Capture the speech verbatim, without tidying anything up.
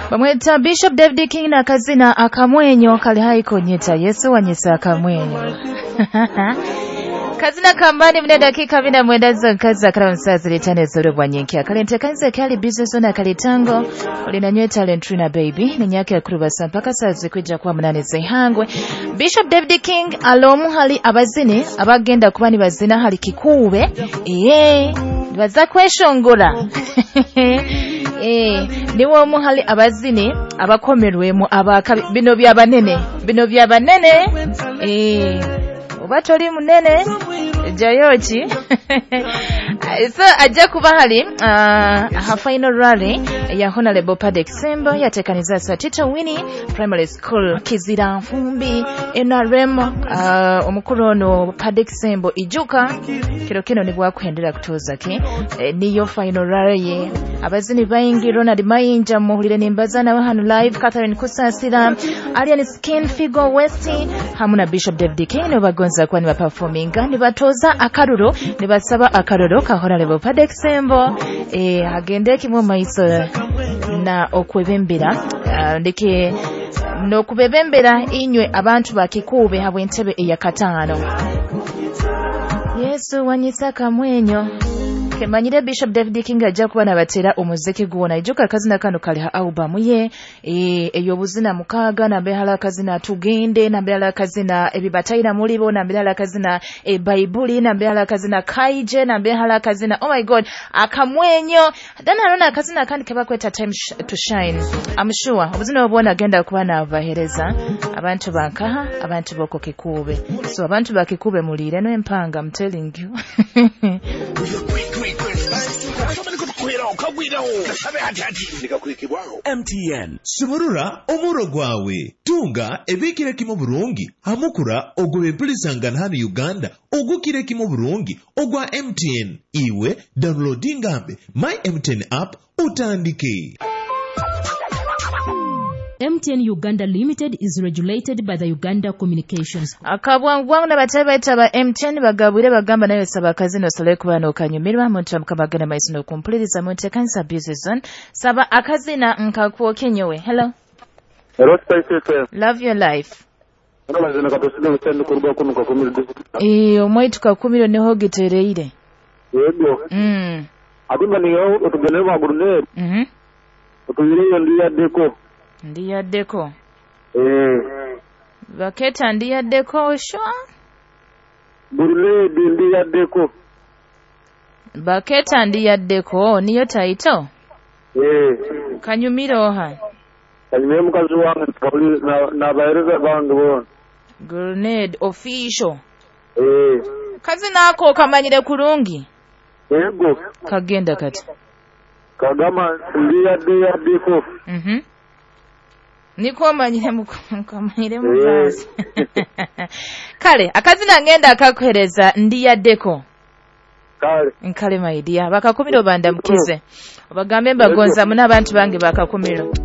Bamweta Bishop David King na kazina akamwenyo kali haiko nyeta Yesu wanyesa akamwenyo. Kazina kambani mne dakika vina mwendazo kazi akala msazi litane zoro bwanyenkia. Kalente kanzi kali business ona kalitango. Ulina nywe talentrina baby. Ninyake ya kuruba sampaka sazi kuja kwa mnane zihangwe. Bishop David King alomu hali abazini. Abagenda kubani bazina hali kikuwe. Eee. Baza kweshongula. Eh, niwo omuhali abazini abakomerwemu abaka bino byabanene bino byabanene eh obatoli munene jayochi so ajja kuba hali uh, ha final rally ya Honorable Padek Sembo yatekaniza sa Tito Winnie Primary School Kizira Fumbi N R M uh, omukurono Padek Sembo ijuka kiro kino ni bwakwendera kutoza ke e, niyo final rally ye abazini bayingi Ronald Mayinja muhulire nimbazana wa hanu live Catherine Kusasira Alien Skin Figure West hamuna Bishop David King bagonza kwani ba performinga ni batoza akaruro ni basaba akaruro ka Honorable Padek Sembo e agende kimwe maiso na okwebembera uh, ndike no kubebembera inywe abantu bakikube habwentebe eyakatano Yesu wanyisaka mwenyo Kemanyire Bishop David King ajja kuba nabatera omuziki gwona ijuka kazina kano kali ha album ye e eyobuzina mukaga na behala kazina tugende na behala kazina ebibataina mulibo na behala kazina e Bible na behala kazina kaije na behala kazina oh my god akamwenyo dana nona kazina kandi kebakweta time sh to shine I'm sure obuzina obona agenda kuba na bahereza abantu bankaha abantu boko kikube so abantu bakikube mulire no empanga I'm telling you M T N Simurura omuro gwawe tunga ebikire kimo burungi hamukura ogwe bilisangana hano Uganda ogukire kimo burungi ogwa M T N iwe downloading ngambe my M T N app utandike. M T N Uganda Limited is regulated by the Uganda Communications. Akabwangwang na batabaita ba M T N bagabwire bagamba nayo saba kazino sole kuba no kanyumirwa muntu amukabagana maisino complete muntu kansa business zone saba akazina nkakuo kenyewe. Hello. Hello Spice. Love your life. Ona mazina katoside mutendo kuruba kuno kwa kumiro. Eh omwaitu ka kumiro neho gitereire. Yego. Mm. Adimba niyo otugenewa gurune. Mhm. Otuyire ndiya deko. Ndiya deko. Eh. Baketa ndiya deko shwa? Burle ndiya deko. Baketa ndiya deko niyo taito? Eh. Kanyumiro ha. Kanyumiro mukazi wange kabuli na na baireza bandu bon. Grenade official. Eh. Kazi nako kamanyire kurungi. Yego. Kagenda kati. Kagama ndiya ndiya deko. Mhm. Niko manyire mukamanyire muzazi. Kale akazina ngenda akakuhereza ndiya deko. Kale. Nkale maidia bakakumiro banda mukize. Bagambe bagonza muna abantu bange bakakumiro.